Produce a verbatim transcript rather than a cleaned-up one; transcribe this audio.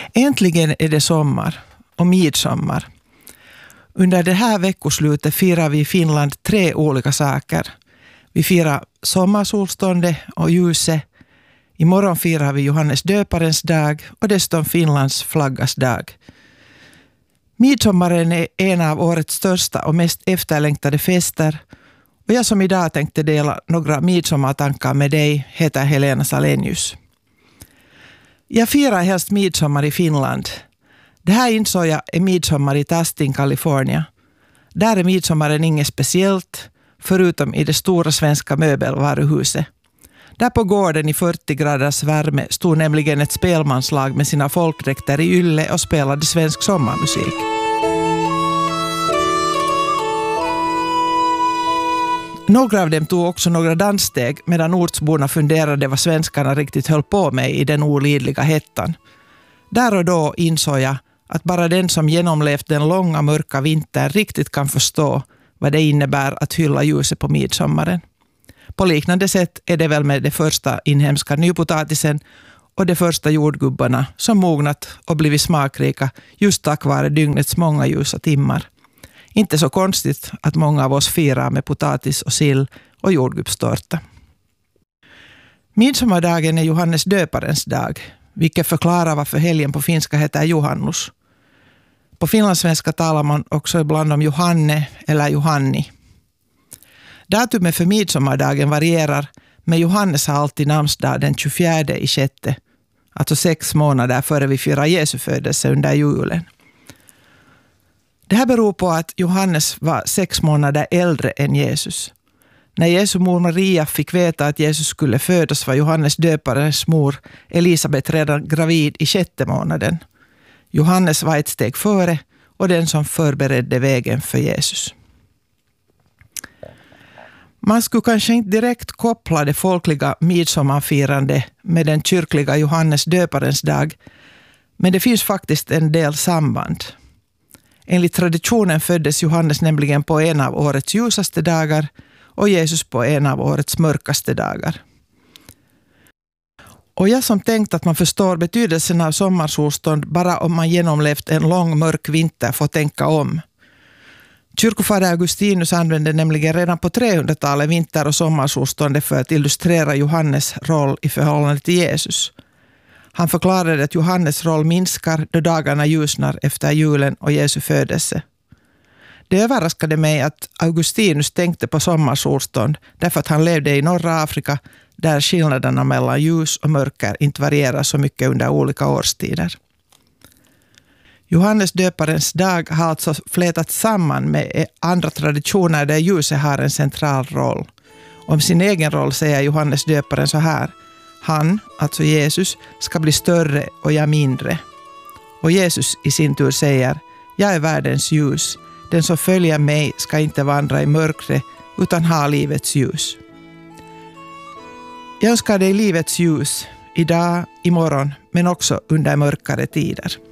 Äntligen är det sommar och midsommar. Under det här veckoslutet firar vi i Finland tre olika saker. Vi firar sommarsolståndet och ljuset. Imorgon firar vi Johannes döparens dag och dessutom Finlands flaggas dag. Midsommaren är en av årets största och mest efterlängtade fester. Och jag som idag tänkte dela några midsommartankar med dig heter Helena Salenius. Jag firar helst midsommar i Finland. Det här insåg jag är midsommar i Tustin, Kalifornien. Där är midsommaren inget speciellt, förutom i det stora svenska möbelvaruhuset. Där på gården i fyrtio graders värme stod nämligen ett spelmanslag med sina folkdräkter i ylle och spelade svensk sommarmusik. Några av dem tog också några danssteg medan ortsborna funderade vad svenskarna riktigt höll på med i den olidliga hettan. Där och då insåg jag att bara den som genomlevt den långa mörka vintern riktigt kan förstå vad det innebär att hylla ljuset på midsommaren. På liknande sätt är det väl med de första inhemska nypotatisen och de första jordgubbarna som mognat och blivit smakrika just tack vare dygnets många ljusa timmar. Inte så konstigt att många av oss firar med potatis och sill och jordgubbstårta. Midsommardagen är Johannes döparens dag, vilket förklarar varför helgen på finska heter Johannus. På finlandssvenska talar man också ibland om Johanne eller Johanni. Datumet för midsommardagen varierar, men Johannes har alltid namnsdag den tjugofjärde i sjätte, alltså sex månader före vi firar Jesu födelse under julen. Det här beror på att Johannes var sex månader äldre än Jesus. När Jesu mor Maria fick veta att Jesus skulle födas var Johannes döparens mor Elisabet redan gravid i sjätte månaden. Johannes var ett steg före och den som förberedde vägen för Jesus. Man skulle kanske inte direkt koppla det folkliga midsommarfirande med den kyrkliga Johannes döparens dag, men det finns faktiskt en del samband. Enligt traditionen föddes Johannes nämligen på en av årets ljusaste dagar och Jesus på en av årets mörkaste dagar. Och jag som tänkt att man förstår betydelsen av sommarsolstånd bara om man genomlevt en lång mörk vinter får tänka om. Kyrkofader Augustinus använde nämligen redan på trehundratalet vinter- och sommarsolståndet för att illustrera Johannes roll i förhållande till Jesus. Han förklarade att Johannes roll minskar då dagarna ljusnar efter julen och Jesu födelse. Det överraskade mig att Augustinus tänkte på sommarsolstånd därför att han levde i norra Afrika där skillnaderna mellan ljus och mörker inte varierar så mycket under olika årstider. Johannes döparens dag har alltså flätats samman med andra traditioner där ljuset har en central roll. Om sin egen roll säger Johannes döparen så här: han, alltså Jesus, ska bli större och jag mindre. Och Jesus i sin tur säger: jag är världens ljus. Den som följer mig ska inte vandra i mörkret utan ha livets ljus. Jag önskar dig livets ljus idag, imorgon, men också under mörkare tider.